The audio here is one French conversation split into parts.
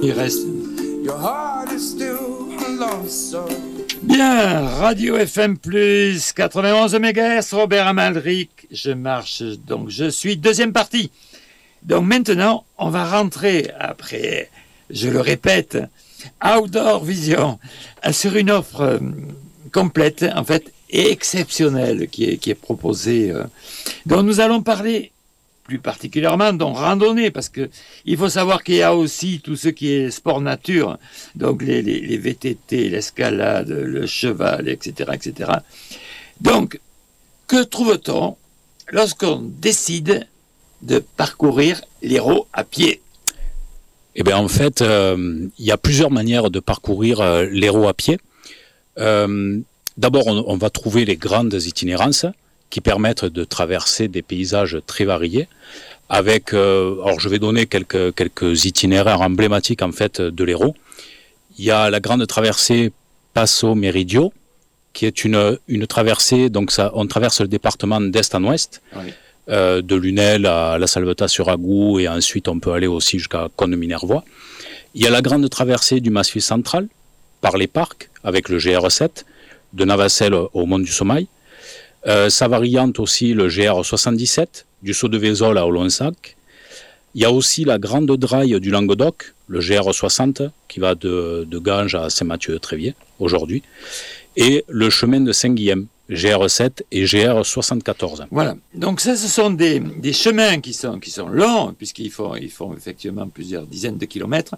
Il reste. Bien, Radio FM+, 91 MHz, Robert Amalric, je marche, donc je suis deuxième partie. Donc maintenant, on va rentrer, après, je le répète, Outdoor Vision, sur une offre complète, en fait, et exceptionnelle qui est proposée, dont nous allons parler plus particulièrement dans randonnée, parce que il faut savoir qu'il y a aussi tout ce qui est sport nature, donc les VTT, l'escalade, le cheval, etc., etc. Donc, que trouve-t-on lorsqu'on décide de parcourir l'Hérault à pied? Eh bien, en fait, il y a plusieurs manières de parcourir l'Hérault à pied. D'abord, on va trouver les grandes itinérances qui permettent de traverser des paysages très variés. Avec, alors je vais donner quelques itinéraires emblématiques en fait de l'Hérault. Il y a la grande traversée Passo Meridio, qui est une traversée, donc on traverse le département d'est en ouest, oui. De Lunel à la Salvetat-sur-Agou, et ensuite on peut aller aussi jusqu'à Cône-Minervois. Il y a la grande traversée du Massif central, par les parcs, avec le GR7, de Navacelles au Mont du Sommail. Sa variante aussi, le GR77, du Saut de Vézol à Olonsac. Il y a aussi la grande draille du Languedoc, le GR60, qui va de Ganges à Saint-Mathieu-de-Tréviers, aujourd'hui. Et le chemin de Saint-Guilhem, GR7 et GR74. Voilà, donc ça, ce sont des chemins qui sont longs, puisqu'ils font effectivement plusieurs dizaines de kilomètres,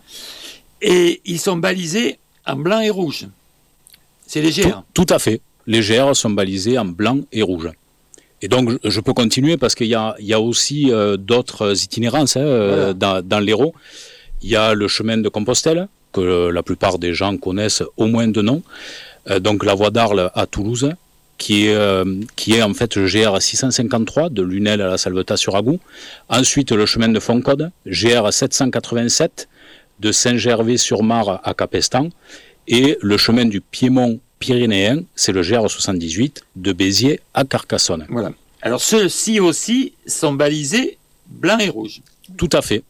et ils sont balisés en blanc et rouge. C'est léger. Tout à fait. Les GR sont balisés en blanc et rouge. Et donc, je peux continuer parce qu'il y a aussi d'autres itinérances voilà. dans l'Hérault. Il y a le chemin de Compostelle, que la plupart des gens connaissent au moins de nom. Donc, la voie d'Arles à Toulouse, qui est en fait le GR 653, de Lunel à la Salvetat-sur-Agou. Ensuite, le chemin de Foncode, GR 787, de Saint-Gervais-sur-Mar à Capestan. Et le chemin du Piémont pyrénéen, c'est le GR78 de Béziers à Carcassonne. Voilà. Alors ceux-ci aussi sont balisés blanc et rouge. Tout à fait.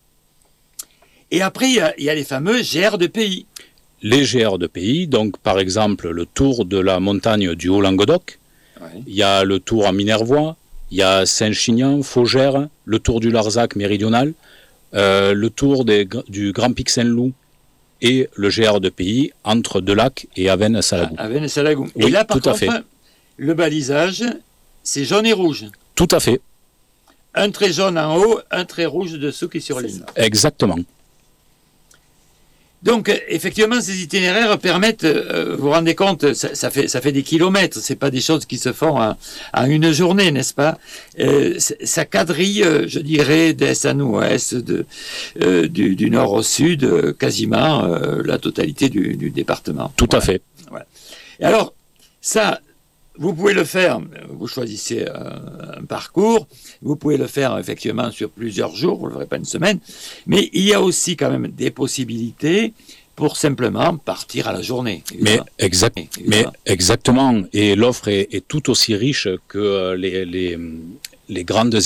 Et après, il y a les fameux GR de pays. Les GR de pays, donc par exemple le tour de la montagne du Haut-Languedoc, ouais. Il y a le tour à Minervois, il y a Saint-Chinian, Faugères, le tour du Larzac méridional, le tour du Grand Pic Saint-Loup, et le GR de pays entre Delac et Avesnes-Salagou. Avesnes-Salagou. Oui, et là, par contre, fait. Le balisage, c'est jaune et rouge. Tout à fait. Un trait jaune en haut, un trait rouge dessous qui surligne. Exactement. Donc, effectivement, ces itinéraires permettent, vous vous rendez compte, ça fait des kilomètres, c'est pas des choses qui se font en une journée, n'est-ce pas? Ça quadrille, je dirais, d'est en ouest, du nord au sud, quasiment la totalité du département. Tout à fait. Voilà. Et alors, ça, vous pouvez le faire, vous choisissez un parcours, vous pouvez le faire effectivement sur plusieurs jours, vous ne le ferez pas une semaine, mais il y a aussi quand même des possibilités pour simplement partir à la journée. Mais exactement, et l'offre est tout aussi riche que les grandes